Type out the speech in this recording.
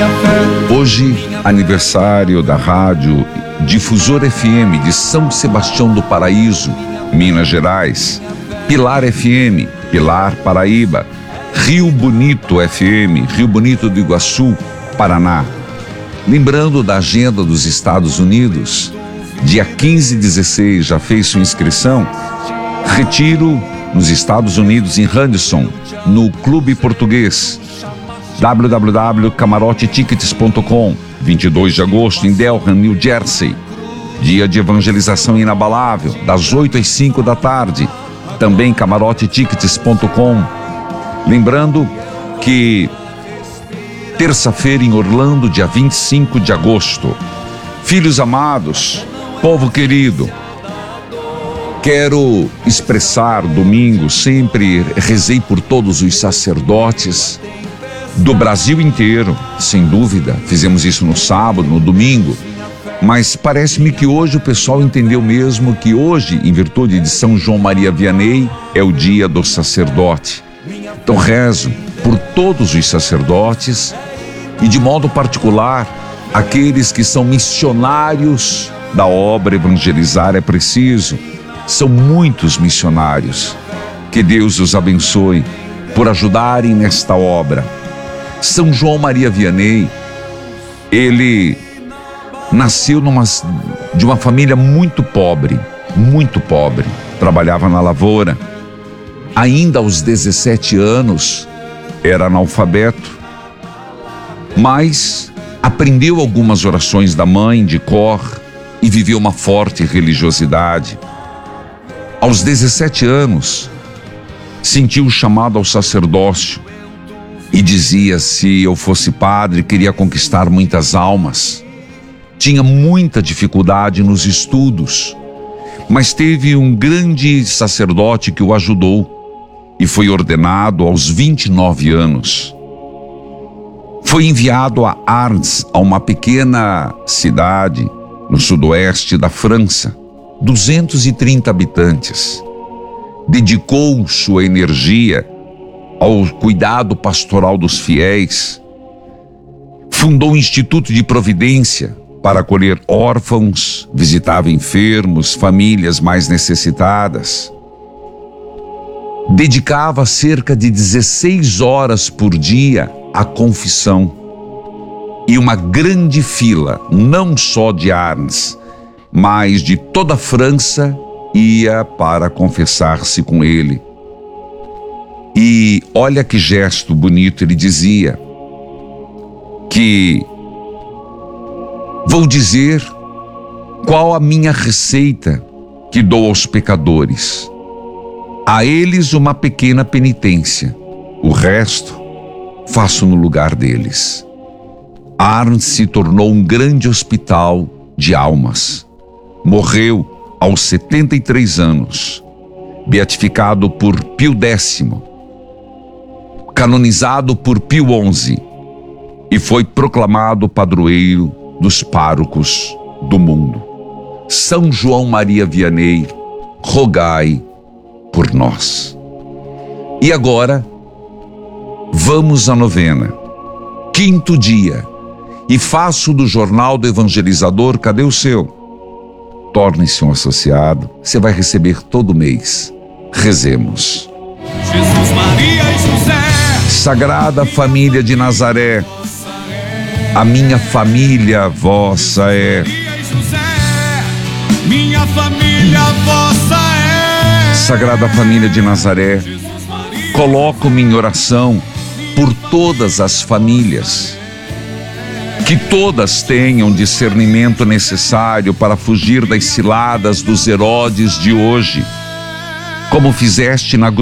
Hoje, aniversário da Rádio Difusor FM de São Sebastião do Paraíso, Minas Gerais, Pilar FM, Pilar, Paraíba, Rio Bonito FM, Rio Bonito do Iguaçu, Paraná. Lembrando da agenda dos Estados Unidos, dia 15 e 16, já fez sua inscrição? Retiro nos Estados Unidos, em Henderson, no Clube Português, www.camarotetickets.com, 22 de agosto, em Delran, New Jersey. Dia de evangelização inabalável, das 8 às 5 da tarde, também camarotetickets.com. Lembrando que terça-feira em Orlando, dia 25 de agosto. Filhos amados, povo querido, quero expressar domingo, sempre rezei por todos os sacerdotes do Brasil inteiro, sem dúvida. Fizemos isso no sábado, no domingo, mas parece-me que hoje o pessoal entendeu mesmo que hoje, em virtude de São João Maria Vianney, é o dia do sacerdote. Então rezo por todos os sacerdotes e, de modo particular, aqueles que são missionários da obra Evangelizar é Preciso. São muitos missionários. Que Deus os abençoe por ajudarem nesta obra. São João Maria Vianney, ele nasceu de uma família muito pobre, trabalhava na lavoura. Ainda aos 17 anos era analfabeto, mas aprendeu algumas orações da mãe de cor e viveu uma forte religiosidade. Aos 17 anos, sentiu o chamado ao sacerdócio e dizia: se eu fosse padre, queria conquistar muitas almas. Tinha muita dificuldade nos estudos, mas teve um grande sacerdote que o ajudou e foi ordenado aos 29 anos. Foi enviado a Arles, a uma pequena cidade no sudoeste da França, 230 habitantes. Dedicou sua energia ao cuidado pastoral dos fiéis. Fundou um instituto de providência para acolher órfãos, visitava enfermos, famílias mais necessitadas. Dedicava cerca de 16 horas por dia à confissão. E uma grande fila, não só de Arles, mas de toda a França, ia para confessar-se com ele. E olha que gesto bonito, ele dizia que: vou dizer qual a minha receita que dou aos pecadores. A eles uma pequena penitência, o resto faço no lugar deles. Arles se tornou um grande hospital de almas. Morreu aos 73 anos, beatificado por Pio X, canonizado por Pio XI e foi proclamado padroeiro dos párocos do mundo. São João Maria Vianney, rogai por nós. E agora, vamos à novena, 5º dia, e faço do Jornal do Evangelizador. Cadê o seu? Torne-se um associado, você vai receber todo mês. Rezemos. Jesus, Maria e José. Sagrada Família de Nazaré, a minha família vossa é. Maria e José, minha família vossa é. Sagrada Família de Nazaré, coloco-me em oração por todas as famílias, que todas tenham discernimento necessário para fugir das ciladas dos Herodes de hoje, como fizeste na